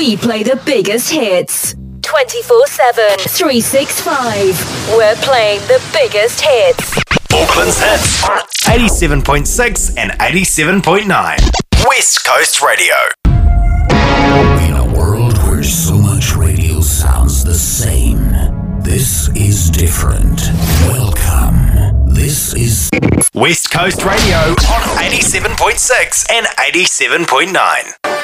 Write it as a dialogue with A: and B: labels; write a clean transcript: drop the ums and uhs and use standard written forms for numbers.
A: We play the biggest hits. 24/7, 365. We're playing the biggest hits.
B: Auckland's hits. 87.6 and 87.9. West Coast Radio.
C: In a world where so much radio sounds the same, this is different. Welcome. This is
B: West Coast Radio on 87.6 and 87.9.